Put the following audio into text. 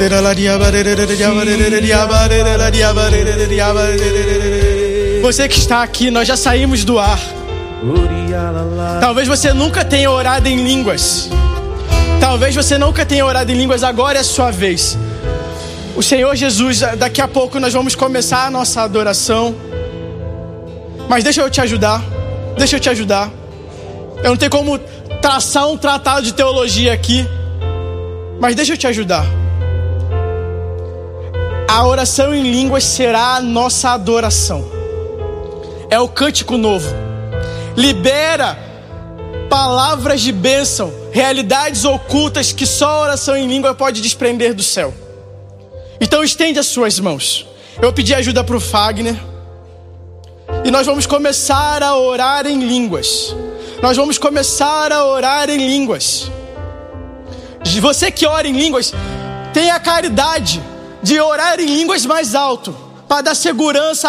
Você que está aqui, nós já saímos do ar. Talvez você nunca tenha orado em línguas. Talvez você nunca tenha orado em línguas. Agora é a sua vez. O Senhor Jesus, daqui a pouco nós vamos começar a nossa adoração. Mas deixa eu te ajudar. Deixa eu te ajudar. Eu não tenho como traçar um tratado de teologia aqui, mas deixa eu te ajudar. A oração em línguas será a nossa adoração. É o cântico novo. Libera palavras de bênção, realidades ocultas que só a oração em língua pode desprender do céu. Então estende as suas mãos. Eu pedi ajuda para o Fagner. E nós vamos começar a orar em línguas. Nós vamos começar a orar em línguas. Você que ora em línguas, tenha a caridade de orar em línguas mais alto, para dar segurança